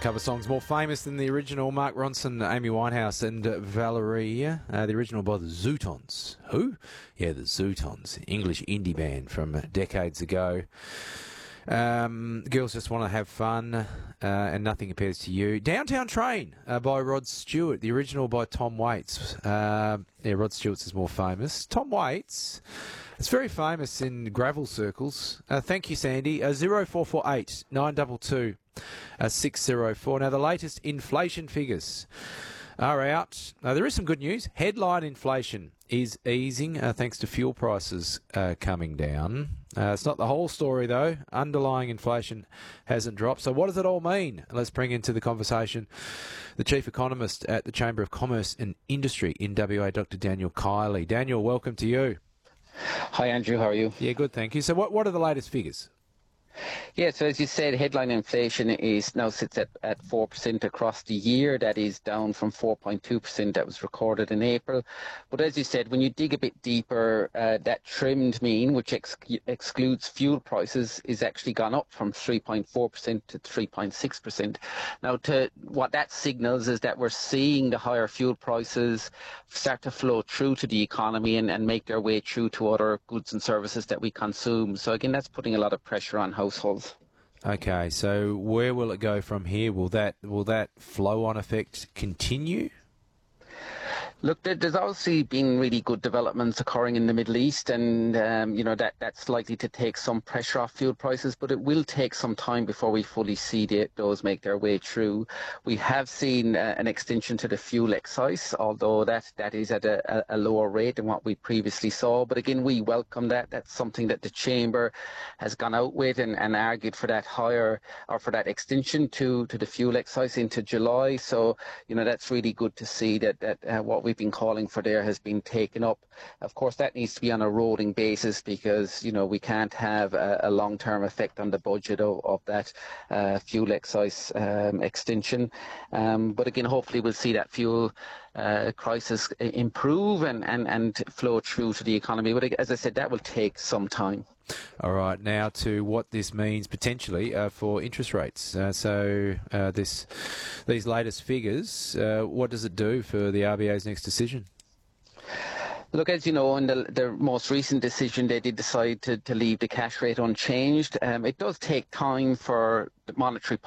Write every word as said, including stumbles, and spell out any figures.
Cover songs more famous than the original. Mark Ronson, Amy Winehouse and uh, Valerie. Uh, the original by the Zootons. Who? Yeah, the Zootons. English indie band from decades ago. Um, girls just want to have fun uh, and nothing compares to you. Downtown Train uh, by Rod Stewart. The original by Tom Waits. Uh, yeah, Rod Stewart's is more famous. Tom Waits... It's very famous in gravel circles. Uh, thank you, Sandy. Uh, zero four four eight nine two two uh, six zero four. Now, the latest inflation figures are out. Uh, there is some good news. Headline inflation is easing uh, thanks to fuel prices uh, coming down. Uh, it's not the whole story, though. Underlying inflation hasn't dropped. So what does it all mean? Let's bring into the conversation the Chief Economist at the Chamber of Commerce and Industry in W A, Doctor Daniel Kiley. Daniel, welcome to you. Hi, Andrew. How are you? Yeah, good, thank you. So what, what are the latest figures? Yeah, so as you said, headline inflation is now sits at, at four percent across the year. That is down from four point two percent that was recorded in April. But as you said, when you dig a bit deeper, uh, that trimmed mean, which ex- excludes fuel prices, is actually gone up from three point four percent to three point six percent. Now, to what that signals is that we're seeing the higher fuel prices start to flow through to the economy and, and make their way through to other goods and services that we consume. So again, that's putting a lot of pressure on households. Okay, so where will it go from here? Will that will that flow-on effect continue? Look, there's obviously been really good developments occurring in the Middle East, and um, you know that that's likely to take some pressure off fuel prices, but it will take some time before we fully see the, those make their way through. We have seen uh, an extension to the fuel excise, although that, that is at a, a lower rate than what we previously saw. But again, we welcome that. That's something that the Chamber has gone out with and, and argued for that higher or for that extension to, to the fuel excise into July. So you know that's really good to see that that uh, what we. We've been calling for there has been taken up. Of course, that needs to be on a rolling basis because, you know, we can't have a, a long-term effect on the budget of, of that uh, fuel excise um, extension. Um, but again, hopefully we'll see that fuel uh, crisis improve and, and, and flow through to the economy. But as I said, that will take some time. All right, now to what this means potentially uh, for interest rates. Uh, so uh, this, these latest figures, uh, what does it do for the R B A's next decision? Look, as you know, in the, the most recent decision, they did decide to, to leave the cash rate unchanged. Um, it does take time for the monetary